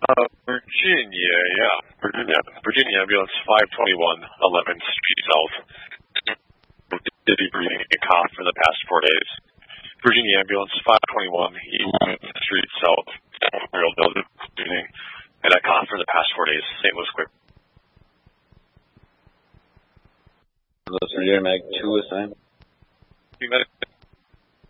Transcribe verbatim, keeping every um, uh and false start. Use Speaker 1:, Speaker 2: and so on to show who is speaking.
Speaker 1: Uh, Virginia, yeah. Virginia. Virginia ambulance five twenty-one eleventh Street South. Dizzy breathing and cough for the past four days. Virginia ambulance five twenty-one eleventh Street South. Real building and a cough for the past four days. Saint Louis quick.
Speaker 2: Those are Air Mag two assigned.